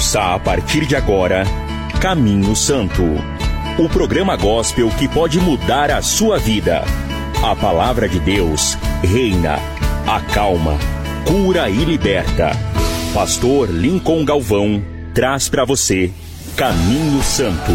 Ouça a partir de agora Caminho Santo, o programa gospel que pode mudar a sua vida. A palavra de Deus reina, acalma, cura e liberta. Pastor Lincoln Galvão traz para você Caminho Santo.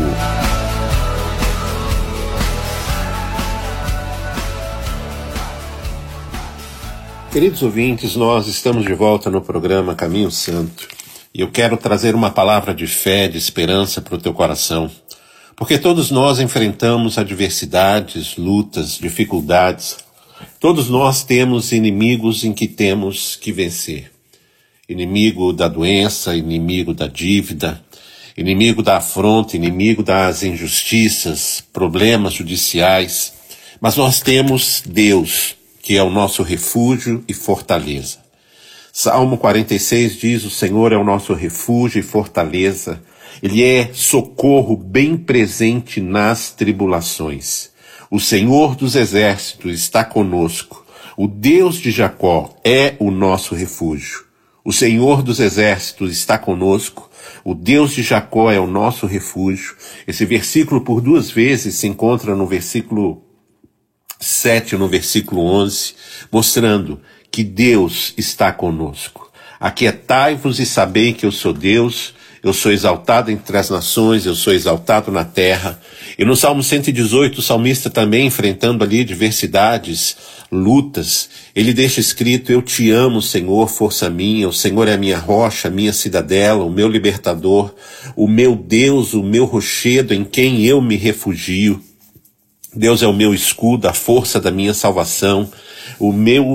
Queridos ouvintes, nós estamos de volta no programa Caminho Santo e eu quero trazer uma palavra de fé, de esperança para o teu coração, porque todos nós enfrentamos adversidades, lutas, dificuldades. Todos nós temos inimigos em que temos que vencer. Inimigo da doença, inimigo da dívida, inimigo da afronta, inimigo das injustiças, problemas judiciais. Mas nós temos Deus, que é o nosso refúgio e fortaleza. Salmo 46 diz: o Senhor é o nosso refúgio e fortaleza. Ele é socorro bem presente nas tribulações. O Senhor dos exércitos está conosco. O Deus de Jacó é o nosso refúgio. O Senhor dos exércitos está conosco. O Deus de Jacó é o nosso refúgio. Esse versículo por duas vezes se encontra no versículo 7, no versículo 11, mostrando que Deus está conosco. Aquietai-vos e sabei que eu sou Deus, eu sou exaltado entre as nações, eu sou exaltado na terra. E no Salmo 118, o salmista também enfrentando ali adversidades, lutas, ele deixa escrito: eu te amo, Senhor, força minha, o Senhor é a minha rocha, a minha cidadela, o meu libertador, o meu Deus, o meu rochedo em quem eu me refugio. Deus é o meu escudo, a força da minha salvação, o meu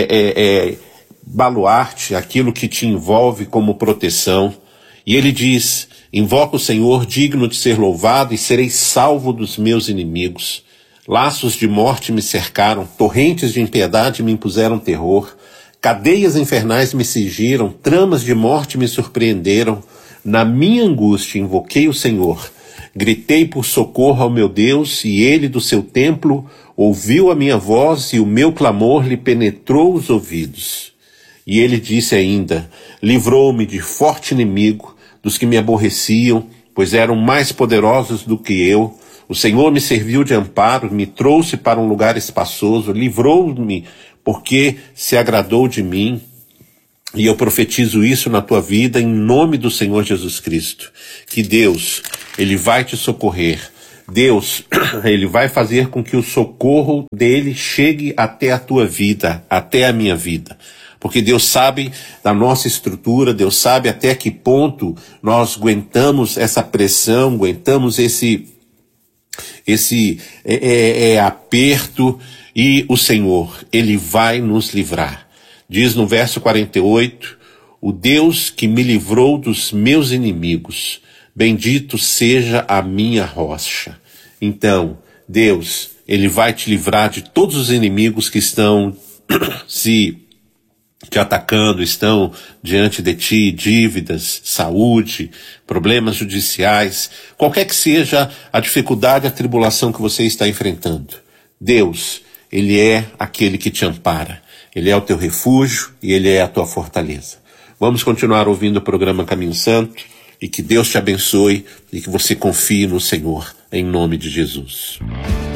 baluarte, aquilo que te envolve como proteção. E ele diz: invoca o Senhor, digno de ser louvado, e serei salvo dos meus inimigos. Laços de morte me cercaram, torrentes de impiedade me impuseram terror, cadeias infernais me cingiram, tramas de morte me surpreenderam. Na minha angústia invoquei o Senhor. Gritei por socorro ao meu Deus, e ele do seu templo ouviu a minha voz, e o meu clamor lhe penetrou os ouvidos. E ele disse ainda: livrou-me de forte inimigo, dos que me aborreciam, pois eram mais poderosos do que eu. O Senhor me serviu de amparo, me trouxe para um lugar espaçoso, livrou-me porque se agradou de mim. E eu profetizo isso na tua vida em nome do Senhor Jesus Cristo, que Deus, Ele vai te socorrer. Deus, Ele vai fazer com que o socorro dEle chegue até a tua vida, até a minha vida. Porque Deus sabe da nossa estrutura, Deus sabe até que ponto nós aguentamos essa pressão, aguentamos esse aperto, e o Senhor, Ele vai nos livrar. Diz no verso 48, o Deus que me livrou dos meus inimigos, bendito seja a minha rocha. Então, Deus, Ele vai te livrar de todos os inimigos que estão te atacando, estão diante de ti, dívidas, saúde, problemas judiciais, qualquer que seja a dificuldade, a tribulação que você está enfrentando. Deus, Ele é aquele que te ampara. Ele é o teu refúgio e Ele é a tua fortaleza. Vamos continuar ouvindo o programa Caminho Santo, e que Deus te abençoe e que você confie no Senhor, em nome de Jesus.